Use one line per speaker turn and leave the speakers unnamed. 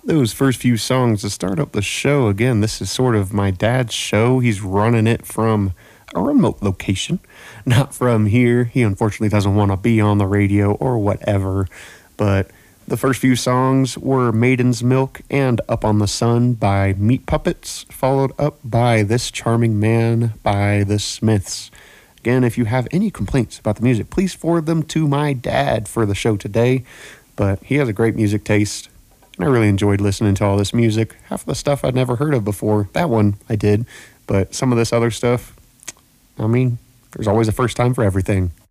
Those first few songs to start up the show. Again, this is sort of my dad's show. He's running it from a remote location, not from here. He unfortunately doesn't want to be on the radio or whatever. But the first few songs were Maiden's Milk and Up on the Sun by Meat Puppets, followed up by This Charming Man by The Smiths. Again, if you have any complaints about the music, please forward them to my dad for the show today. But he has a great music taste. And I really enjoyed listening to all this music. Half of the stuff I'd never heard of before. That one I did. But some of this other stuff, I mean, there's always a first time for everything.